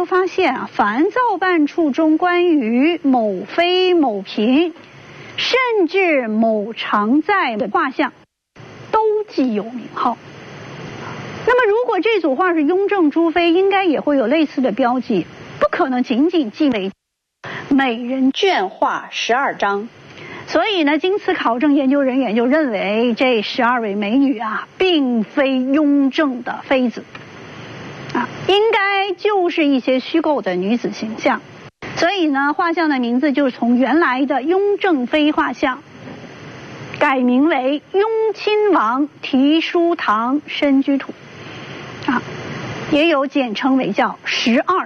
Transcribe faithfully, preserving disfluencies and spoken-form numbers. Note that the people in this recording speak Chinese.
究发现啊，凡造办处中关于某妃、某嫔，甚至某常在的画像，都记有名号。那么，如果这组画是雍正朱妃，应该也会有类似的标记，不可能仅仅记为美人卷画十二张。所以呢，经此考证，研究人员就认为这十二位美女啊，并非雍正的妃子，啊，应该就是一些虚构的女子形象。所以呢，画像的名字就从原来的雍正妃画像改名为雍亲王题书堂深居图，啊，也有简称为叫十二。